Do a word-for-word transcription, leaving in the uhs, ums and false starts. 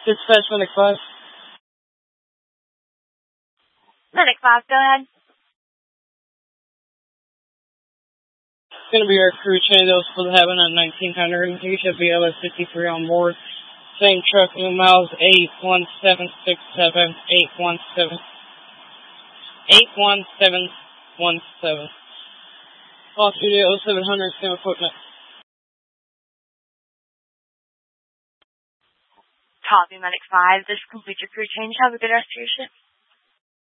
Dispatch Medic five. Medic five, go ahead. It's going to be our crew changeovers for the Heaven at nineteen hundred. You should be L S fifty-three on board. Same truck, new miles eight one seven six seven, eight one seven, eight one seven one seven. Call Studio seven hundred, same equipment. Copy, Medic five. This completes your crew change. Have a good rest of your shift.